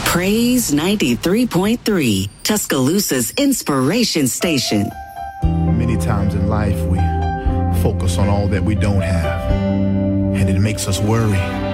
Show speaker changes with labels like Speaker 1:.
Speaker 1: Praise 93.3, Tuscaloosa's inspiration station.
Speaker 2: Many times in life we focus on all that we don't have, and it makes us worry.